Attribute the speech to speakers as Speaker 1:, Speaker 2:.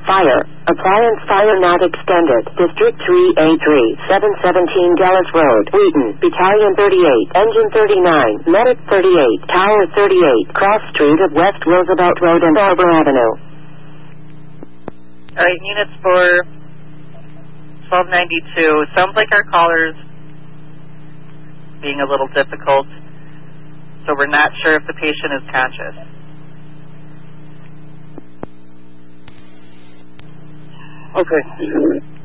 Speaker 1: Fire. Appliance fire not extended. District 3A3, 717 Dallas Road, Wheaton. Battalion 38, Engine 39, Medic 38, Tower 38, Cross Street of West Roosevelt Road and Arbor Avenue.
Speaker 2: All right, units for 1292. Sounds like our caller's being a little difficult, so we're not sure if the patient is conscious.
Speaker 3: Okay.